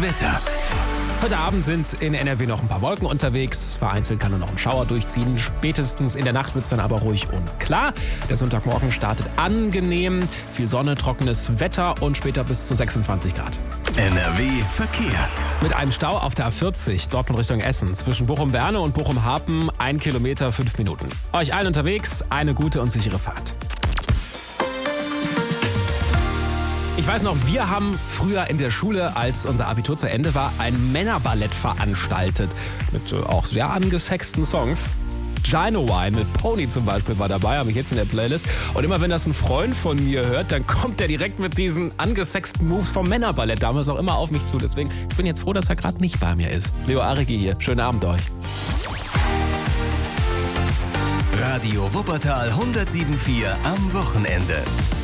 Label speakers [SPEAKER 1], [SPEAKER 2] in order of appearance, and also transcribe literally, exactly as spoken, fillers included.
[SPEAKER 1] Wetter.
[SPEAKER 2] Heute Abend sind in N R W noch ein paar Wolken unterwegs. Vereinzelt kann nur noch ein Schauer durchziehen. Spätestens in der Nacht wird es dann aber ruhig und klar. Der Sonntagmorgen startet angenehm. Viel Sonne, trockenes Wetter und später bis zu sechsundzwanzig Grad.
[SPEAKER 1] N R W Verkehr.
[SPEAKER 2] Mit einem Stau auf der A vierzig, Dortmund Richtung Essen. Zwischen Bochum-Werne und Bochum-Harpen, ein Kilometer, fünf Minuten. Euch allen unterwegs, eine gute und sichere Fahrt. Ich weiß noch, wir haben früher in der Schule, als unser Abitur zu Ende war, ein Männerballett veranstaltet. Mit äh, auch sehr angesexten Songs. Genuine mit Pony zum Beispiel war dabei, habe ich jetzt in der Playlist. Und immer wenn das ein Freund von mir hört, dann kommt er direkt mit diesen angesexten Moves vom Männerballett damals auch immer auf mich zu. Deswegen, ich bin jetzt froh, dass er gerade nicht bei mir ist. Leo Arigi hier. Schönen Abend euch.
[SPEAKER 1] Radio Wuppertal hundertsieben Komma vier am Wochenende.